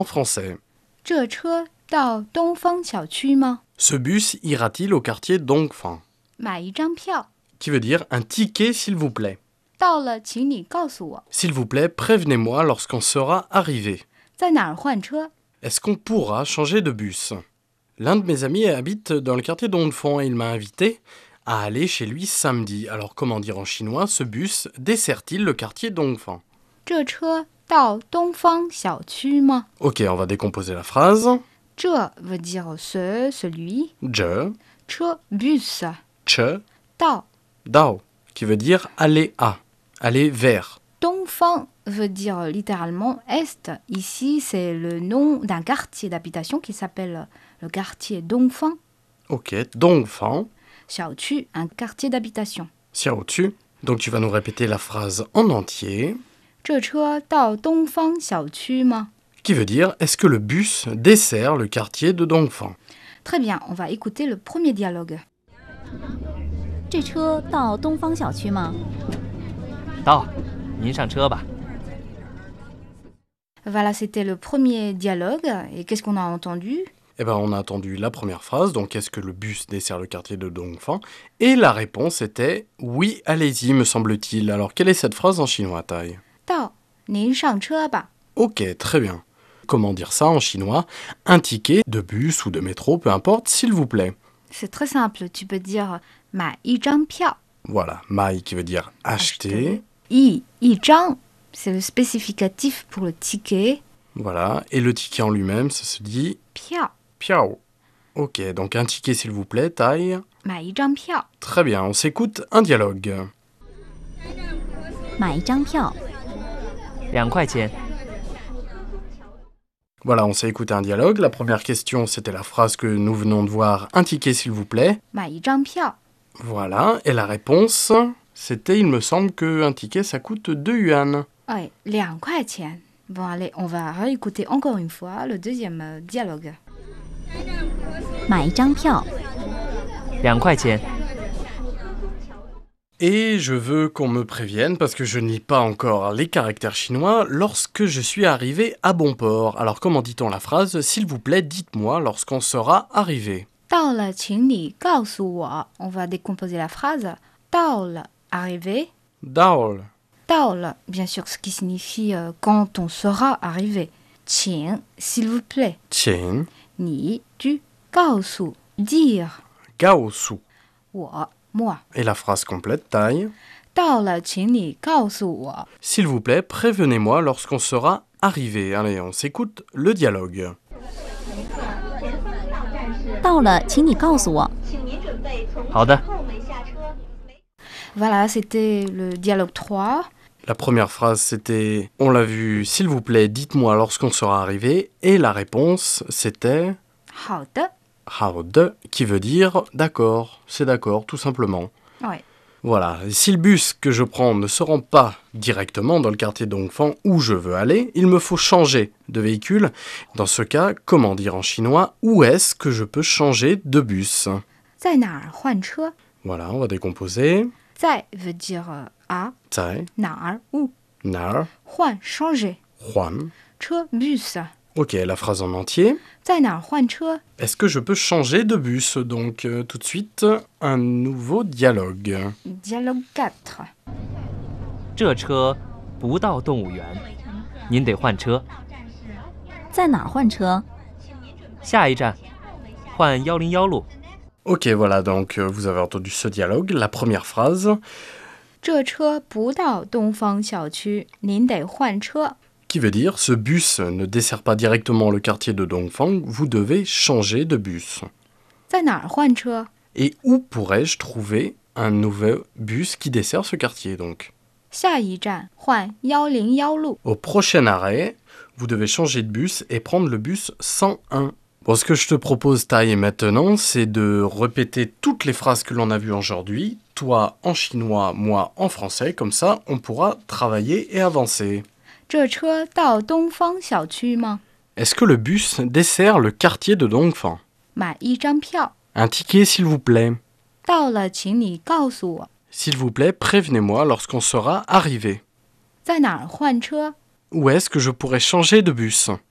En français. 这车到东方小区吗？ Ce bus ira-t-il au quartier Dongfang? 买一张票。 Qui veut dire un ticket s'il vous plaît. 到了，请你告诉我， S'il vous plaît, prévenez-moi lorsqu'on sera arrivé. 在哪儿换车？ Est-ce qu'on pourra changer de bus? L'un de mes amis habite dans le quartier Dongfang et il m'a invité à aller chez lui samedi. Alors comment dire en chinois, ce bus dessert-il le quartier Dongfang? 这车到东方小区吗？ Ok, on va décomposer la phrase. 这 veut dire ce, celui. Je, 车 bus. che, 到 dao, qui veut dire aller à, aller vers. 东方 veut dire littéralement est. Ici, c'est le nom d'un quartier d'habitation qui s'appelle le quartier Dongfang. Ok, Dongfang, 小区 un quartier d'habitation. xiao-tu. Donc tu vas nous répéter la phrase en entier. 这车到东方小区吗？ Qui veut dire est-ce que le bus dessert le quartier de Dongfang? Très bien, on va écouter le premier dialogue. 这车到东方小区吗？ 到，您上车吧。 Voilà, c'était le premier dialogue. Et qu'est-ce qu'on a entendu? Eh ben, on a entendu la première phrase, donc est-ce que le bus dessert le quartier de Dongfang? Et la réponse était oui, allez-y, me semble-t-il. Alors, quelle est cette phrase en chinois, Tai? 到，您上车吧。 Ok, très bien. Comment dire ça en chinois? Un ticket de bus ou de métro, peu importe, s'il vous plaît. C'est très simple. Tu peux dire 买一张票。 Voilà, mai qui veut dire acheter. 一张 c'est le spécificatif pour le ticket. Voilà, et le ticket en lui-même, ça se dit 票 piao. Ok, donc un ticket s'il vous plaît, Tai. 买一张票。 Très bien, on s'écoute un dialogue. 买一张票。 2块钱。 Voilà, on s'est écouté un dialogue. La première question, c'était la phrase que nous venons de voir. Un ticket, s'il vous plaît. 买一张票。 Voilà, et la réponse, c'était, il me semble, qu'un ticket, ça coûte 2 yuan. 2块钱。Bon, allez, on va réécouter encore une fois le deuxième dialogue. 买一张票。 2块钱。 Et je veux qu'on me prévienne, parce que je ne lis pas encore les caractères chinois, lorsque je suis arrivé à bon port. Alors comment dit-on la phrase? S'il vous plaît, dites-moi lorsqu'on sera arrivé. 到了，请你告诉我。On va décomposer la phrase. 到了 arrivé. Daol. 到了 bien sûr, ce qui signifie quand on sera arrivé. 请 s'il vous plaît. Tiens. 你 tu 告诉 dire. Gaosu. 我 moi. Et la phrase complète, taille. 到了，请你告诉我。 S'il vous plaît, prévenez-moi lorsqu'on sera arrivé. Allez, on s'écoute le dialogue. 到了，请你告诉我。 好的。 Voilà, c'était le dialogue 3. La première phrase, c'était « On l'a vu, s'il vous plaît, dites-moi lorsqu'on sera arrivé ». Et la réponse, c'était 好的 « Hao de », qui veut dire « d'accord », c'est d'accord, tout simplement. Ouais. Voilà, et si le bus que je prends ne se rend pas directement dans le quartier Dongfang où je veux aller, il me faut changer de véhicule. Dans ce cas, comment dire en chinois « Où est-ce que je peux changer de bus ?» 在哪儿换车 Voilà, on va décomposer. 在 veut dire à, Zai, 哪儿 où. nar, 换 changer. huan. 车 bus. Ok, la phrase en entier. 在哪儿换车 Est-ce que je peux changer de bus? Donc, tout de suite, un nouveau dialogue. Dialogue 4. 这车不到动物园，您得换车。 在哪儿换车？ 下一站，换101路。 Ok, voilà, donc vous avez entendu ce dialogue. La première phrase, 这车不到东方小区，您得换车。 qui veut dire ce bus ne dessert pas directement le quartier de Dongfang, vous devez changer de bus. 在哪儿换车 Et où pourrais-je trouver un nouveau bus qui dessert ce quartier donc? 下一站换101路。 Au prochain arrêt, vous devez changer de bus et prendre le bus 101. Bon, ce que je te propose, Tai, maintenant, c'est de répéter toutes les phrases que l'on a vues aujourd'hui, toi en chinois, moi en français, comme ça on pourra travailler et avancer. 这车到东方小区吗？ Est-ce que le bus dessert le quartier de Dongfang? 买一张票。 Un ticket, s'il vous plaît. 到了，请你告诉我。 S'il vous plaît, prévenez-moi lorsqu'on sera arrivé. 在哪儿换车？ Où est-ce que je pourrais changer de bus?